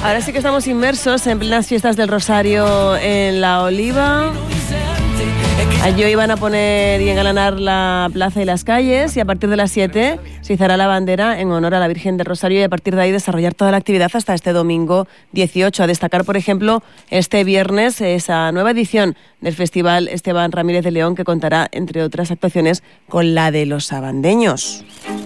Ahora sí que estamos inmersos en plenas fiestas del Rosario en La Oliva. Allí hoy van a poner y engalanar la plaza y las calles, y a partir de las 7 se izará la bandera en honor a la Virgen del Rosario, y a partir de ahí desarrollar toda la actividad hasta este domingo 18. A destacar, por ejemplo, este viernes esa nueva edición del Festival Esteban Ramírez de León, que contará, entre otras actuaciones, con la de los sabandeños.